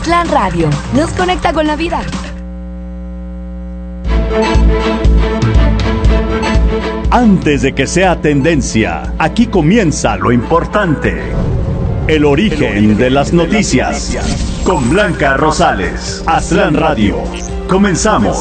Aztlán Radio nos conecta con la vida. Antes de que sea tendencia, aquí comienza lo importante. El origen de las noticias. Con Blanca Rosales. Aztlán Radio. Comenzamos.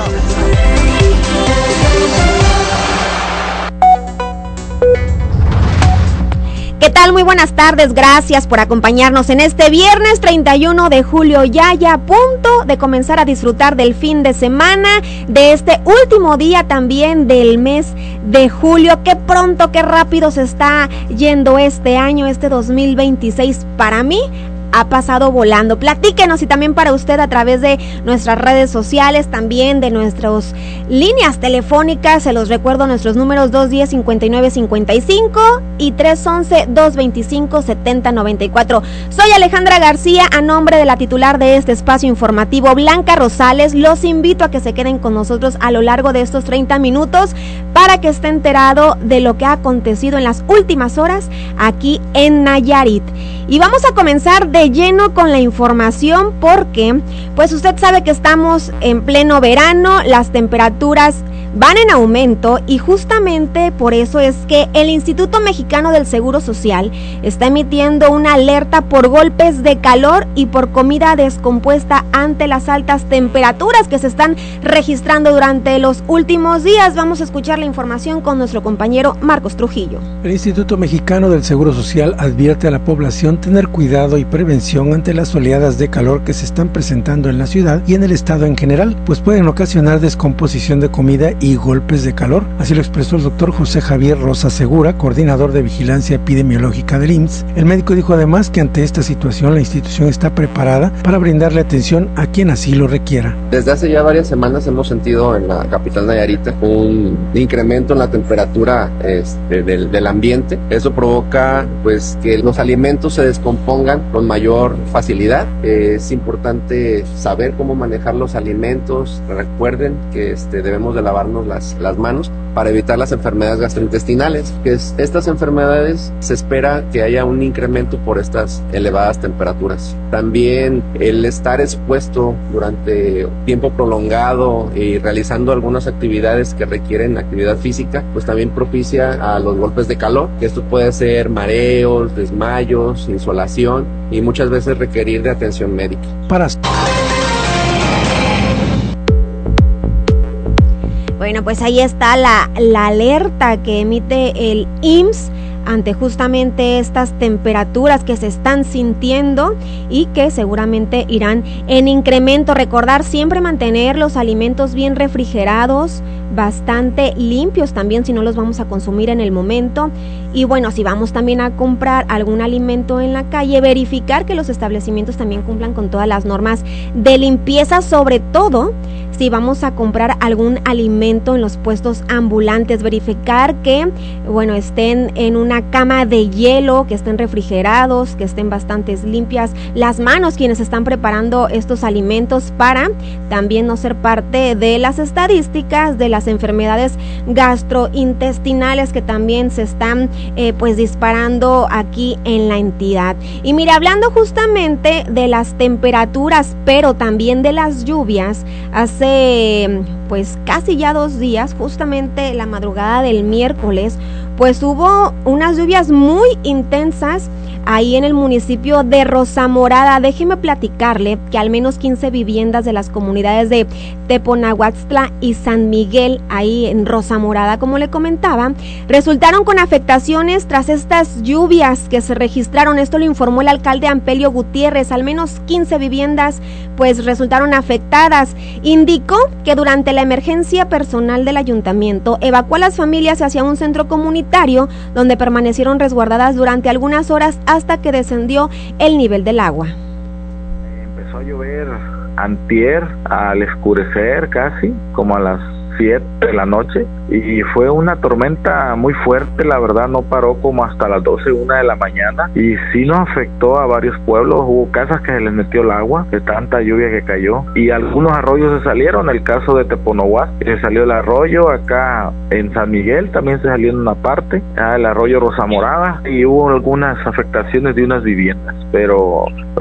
¿Qué tal? Muy buenas tardes, gracias por acompañarnos en este viernes 31 de julio, ya a punto de comenzar a disfrutar del fin de semana, de este último día también del mes de julio. Qué pronto, qué rápido se está yendo este año, este 2026 para mí. Ha pasado volando. Platíquenos, y también para usted a través de nuestras redes sociales, también de nuestras líneas telefónicas. Se los recuerdo, nuestros números 210-5955 y 311-225-7094. Soy Alejandra García, a nombre de la titular de este espacio informativo, Blanca Rosales. Los invito a que se queden con nosotros a lo largo de estos 30 minutos para que esté enterado de lo que ha acontecido en las últimas horas aquí en Nayarit. Y vamos a comenzar de lleno con la información porque, pues usted sabe que estamos en pleno verano, las temperaturas van en aumento y justamente por eso es que el Instituto Mexicano del Seguro Social está emitiendo una alerta por golpes de calor y por comida descompuesta ante las altas temperaturas que se están registrando durante los últimos días. Vamos a escuchar la información con nuestro compañero Marcos Trujillo. El Instituto Mexicano del Seguro Social advierte a la población tener cuidado y prevención ante las oleadas de calor que se están presentando en la ciudad y en el estado en general, pues pueden ocasionar descomposición de comida y golpes de calor. Así lo expresó el doctor José Javier Rosa Segura, coordinador de vigilancia epidemiológica del IMSS. El médico dijo además que ante esta situación la institución está preparada para brindarle atención a quien así lo requiera. Desde hace ya varias semanas hemos sentido en la capital Nayarita un incremento en la temperatura del ambiente. Eso provoca pues que los alimentos se descompongan con mayor facilidad. Es importante saber cómo manejar los alimentos. Recuerden que debemos de lavarnos las manos para evitar las enfermedades gastrointestinales, estas enfermedades se espera que haya un incremento por estas elevadas temperaturas. También el estar expuesto durante tiempo prolongado y realizando algunas actividades que requieren actividad física, pues también propicia a los golpes de calor, que esto puede ser mareos, desmayos, insolación y muchas veces requerir de atención médica. Bueno, pues ahí está la alerta que emite el IMSS ante justamente estas temperaturas que se están sintiendo y que seguramente irán en incremento. Recordar siempre mantener los alimentos bien refrigerados, bastante limpios también si no los vamos a consumir en el momento. Y bueno, si vamos también a comprar algún alimento en la calle, verificar que los establecimientos también cumplan con todas las normas de limpieza, sobre todo si vamos a comprar algún alimento en los puestos ambulantes, verificar que, bueno, estén en una cama de hielo, que estén refrigerados, que estén bastante limpias las manos quienes están preparando estos alimentos, para también no ser parte de las estadísticas de las enfermedades gastrointestinales que también se están pues disparando aquí en la entidad. Y mire, hablando justamente de las temperaturas, pero también de las lluvias, hace pues casi ya 2 días, justamente la madrugada del miércoles, pues hubo unas lluvias muy intensas ahí en el municipio de Rosamorada. Déjeme platicarle que al menos 15 viviendas de las comunidades de Teponahuatztla y San Miguel, ahí en Rosamorada, como le comentaba, resultaron con afectaciones tras estas lluvias que se registraron. Esto lo informó el alcalde Ampelio Gutiérrez. Al menos 15 viviendas pues resultaron afectadas. Indicó que durante la emergencia, personal del ayuntamiento evacuó a las familias hacia un centro comunitario donde permanecieron resguardadas durante algunas horas hasta que descendió el nivel del agua. Empezó a llover antier al escurecer, casi como a las 7 de la noche, y fue una tormenta muy fuerte. La verdad no paró como hasta las 12, 1 de la mañana, y sí nos afectó a varios pueblos. Hubo casas que se les metió el agua de tanta lluvia que cayó, y algunos arroyos se salieron. El caso de Teponohuas, se salió el arroyo. Acá en San Miguel también se salió en una parte, el arroyo Rosamorada, y hubo algunas afectaciones de unas viviendas, pero